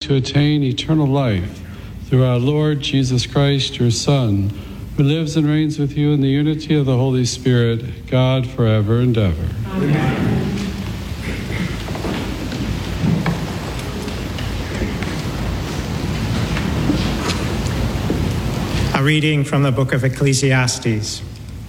to attain eternal life through our Lord Jesus Christ, your Son, who lives and reigns with you in the unity of the Holy Spirit, God, forever and ever. Amen. A reading from the book of Ecclesiastes.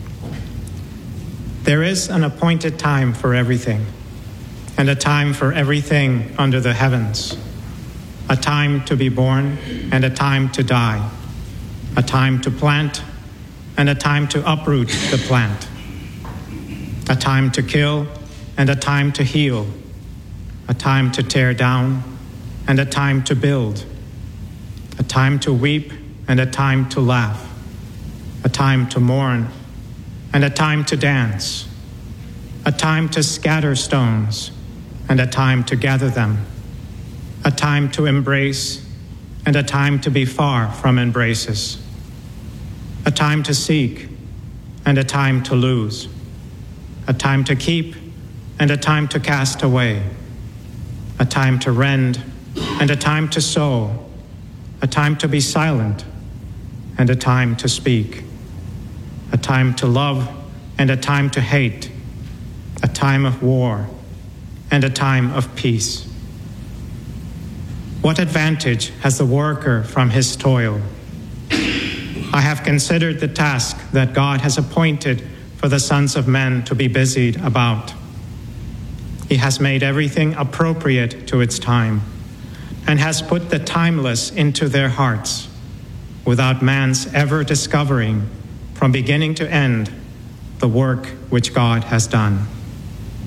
There is an appointed time for everything, and a time for everything under the heavens. A time to be born and a time to die. A time to plant and a time to uproot the plant. A time to kill and a time to heal. A time to tear down and a time to build. A time to weep and a time to laugh, a time to mourn, and a time to dance, a time to scatter stones, and a time to gather them, a time to embrace, and a time to be far from embraces, a time to seek, and a time to lose, a time to keep, and a time to cast away, a time to rend, and a time to sow, a time to be silent, and a time to speak, a time to love and a time to hate, a time of war and a time of peace. What advantage has the worker from his toil? I have considered the task that God has appointed for the sons of men to be busied about. He has made everything appropriate to its time and has put the timeless into their hearts, without man's ever discovering, from beginning to end, the work which God has done.